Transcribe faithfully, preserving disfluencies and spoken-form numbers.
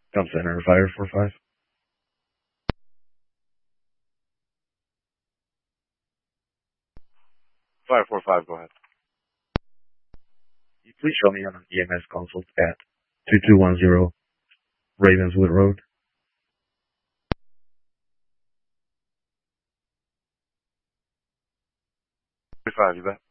Come center, fire four five. Fire four five, go ahead. Can you please show me on an E M S consult at two two one zero Ravenswood Road? Five, you bet.